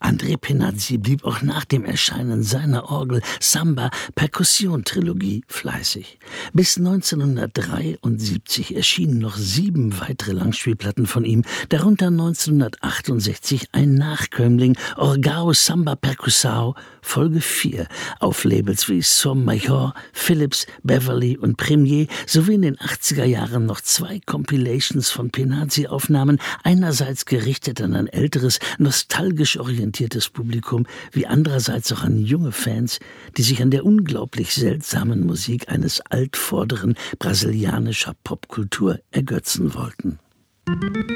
André Penazzi blieb auch nach dem Erscheinen seiner Orgel-Samba-Perkussion-Trilogie fleißig. Bis 1973 erschienen noch 7 weitere Langspielplatten von ihm, darunter 1968 ein Nachkömmling, Orgao Samba Percussao, Folge 4, auf Labels wie Som Major, Philips, Beverly und Premier, sowie in den 80er Jahren noch 2 Compilations von Penazzi-Aufnahmen, einerseits gerichtet an ein älteres, nostalgisch orientiertes Publikum, wie andererseits auch an junge Fans, die sich an der unglaublich seltsamen Musik eines altvorderen brasilianischer Popkultur ergötzen wollten.